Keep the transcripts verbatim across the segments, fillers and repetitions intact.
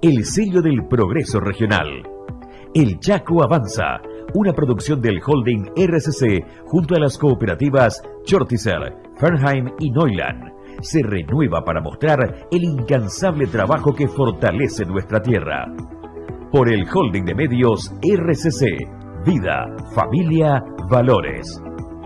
el sello del progreso regional. El Chaco Avanza, una producción del holding R C C junto a las cooperativas Chortizer, Fernheim y Neuland. Se renueva para mostrar el incansable trabajo que fortalece nuestra tierra. Por el holding de medios R C C, vida, familia, valores.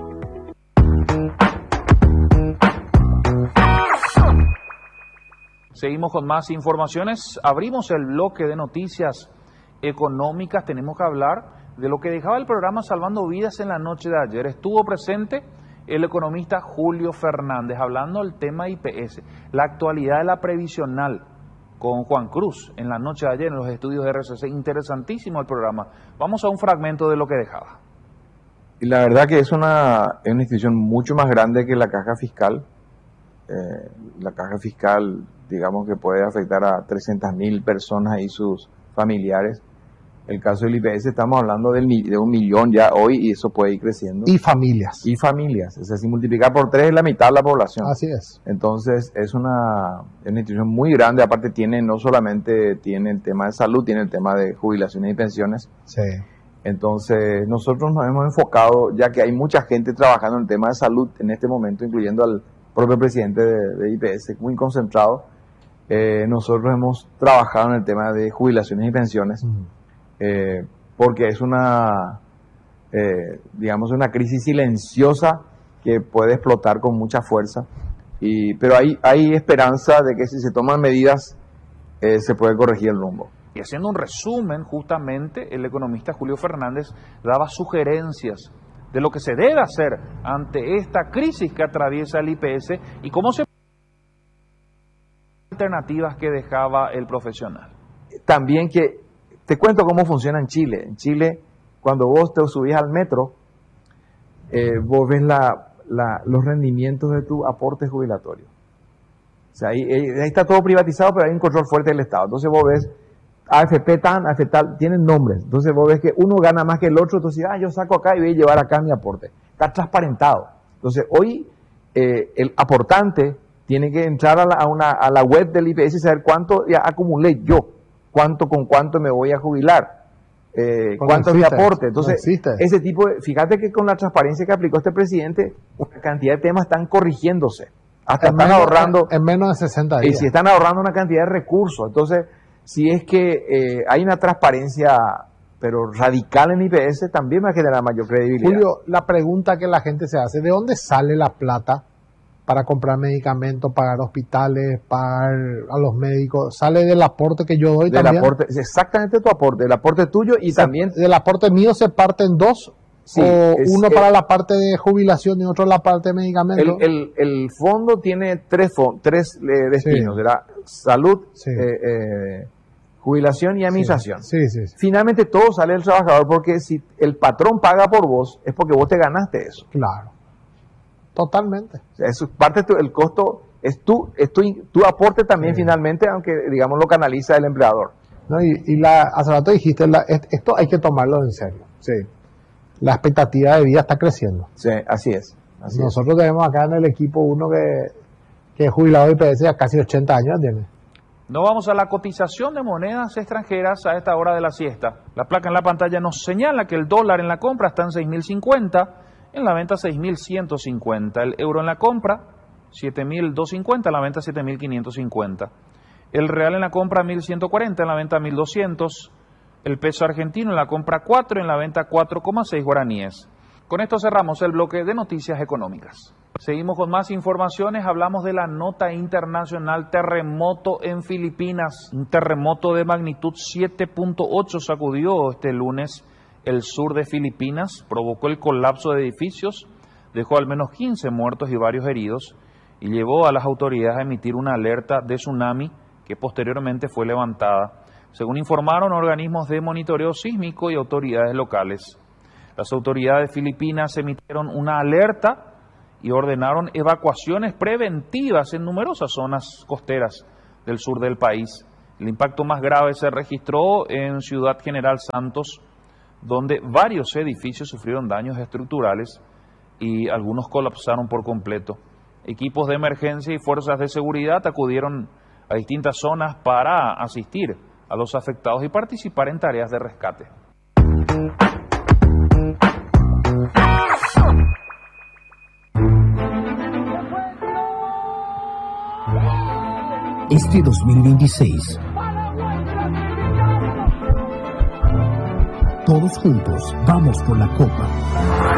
Seguimos con más informaciones. Abrimos el bloque de noticias económicas. Tenemos que hablar de lo que dejaba el programa Salvando Vidas en la noche de ayer. Estuvo presente el economista Julio Fernández hablando del tema I P S, la actualidad de la previsional con Juan Cruz en la noche de ayer en los estudios de R C C. Interesantísimo el programa. Vamos a un fragmento de lo que dejaba. Y la verdad que es una, es una institución mucho más grande que la caja fiscal. Eh, la caja fiscal, digamos que puede afectar a trescientas mil personas y sus familiares. El caso del I P S estamos hablando del, de un millón ya hoy y eso puede ir creciendo. Y familias. Y familias. Es decir, multiplicar por tres es la mitad de la población. Así es. Entonces es una, una institución muy grande. Aparte tiene, no solamente tiene el tema de salud, tiene el tema de jubilaciones y pensiones. Sí. Entonces nosotros nos hemos enfocado, ya que hay mucha gente trabajando en el tema de salud en este momento, incluyendo al propio presidente de, de I P S, muy concentrado. Eh, nosotros hemos trabajado en el tema de jubilaciones y pensiones. Mm. Eh, porque es una, eh, digamos, una crisis silenciosa que puede explotar con mucha fuerza, y, pero hay, hay esperanza de que si se toman medidas eh, se puede corregir el rumbo. Y haciendo un resumen, justamente, el economista Julio Fernández daba sugerencias de lo que se debe hacer ante esta crisis que atraviesa el I P S y cómo se alternativas que dejaba el profesional. También que te cuento cómo funciona en Chile. En Chile, cuando vos te subís al metro, eh, vos ves la, la, los rendimientos de tu aporte jubilatorio. O sea, ahí, ahí está todo privatizado, pero hay un control fuerte del Estado. Entonces vos ves A F P tan, A F P tal, tienen nombres. Entonces vos ves que uno gana más que el otro, entonces, ah, yo saco acá y voy a llevar acá mi aporte. Está transparentado. Entonces hoy eh, el aportante tiene que entrar a la, a, una, a la web del I P S y saber cuánto ya acumulé yo. Cuánto con cuánto me voy a jubilar, eh, cuánto es mi aporte. Entonces, no ese tipo de, fíjate que con la transparencia que aplicó este presidente, una cantidad de temas están corrigiéndose. Hasta en están menos, ahorrando. En menos de sesenta días. Y si están ahorrando una cantidad de recursos. Entonces, si es que eh, hay una transparencia, pero radical en I P S, también va a generar mayor credibilidad. Julio, la pregunta que la gente se hace, ¿de dónde sale la plata para comprar medicamentos, pagar hospitales, pagar a los médicos? ¿Sale del aporte que yo doy del también? Aporte, exactamente tu aporte, el aporte tuyo y se, también... ¿Del aporte mío se parte en dos? Sí, ¿o es, uno es, para la parte de jubilación y otro la parte de medicamentos? El, el, el fondo tiene tres, tres eh, destinos, sí. ¿verdad? Salud, sí. eh, eh, jubilación y administración. Sí. Sí, sí, sí. Finalmente todo sale del trabajador, porque si el patrón paga por vos, es porque vos te ganaste eso. Claro. Totalmente. O sea, eso es parte del costo, es tu, es tu, tu aporte también sí. finalmente, aunque digamos lo canaliza el empleador. No, y, y la, hace rato dijiste, la, esto hay que tomarlo en serio. Sí. La expectativa de vida está creciendo. Sí, así es. Así Nosotros es. tenemos acá en el equipo uno que, que es jubilado de I P S a casi ochenta años, ¿tiene? No vamos a la cotización de monedas extranjeras a esta hora de la siesta. La placa en la pantalla nos señala que el dólar en la compra está en seis mil cincuenta. En la venta seis mil ciento cincuenta, el euro en la compra siete mil doscientos cincuenta, en la venta siete mil quinientos cincuenta. El real en la compra mil ciento cuarenta, en la venta mil doscientos. El peso argentino en la compra cuatro, en la venta cuatro coma seis guaraníes. Con esto cerramos el bloque de noticias económicas. Seguimos con más informaciones, hablamos de la nota internacional: terremoto en Filipinas. Un terremoto de magnitud siete punto ocho sacudió este lunes el sur de Filipinas, provocó el colapso de edificios, dejó al menos quince muertos y varios heridos, y llevó a las autoridades a emitir una alerta de tsunami que posteriormente fue levantada, según informaron organismos de monitoreo sísmico y autoridades locales. Las autoridades filipinas emitieron una alerta y ordenaron evacuaciones preventivas en numerosas zonas costeras del sur del país. El impacto más grave se registró en Ciudad General Santos, donde varios edificios sufrieron daños estructurales y algunos colapsaron por completo. Equipos de emergencia y fuerzas de seguridad acudieron a distintas zonas para asistir a los afectados y participar en tareas de rescate. Este dos mil veintiséis, todos juntos vamos por la copa.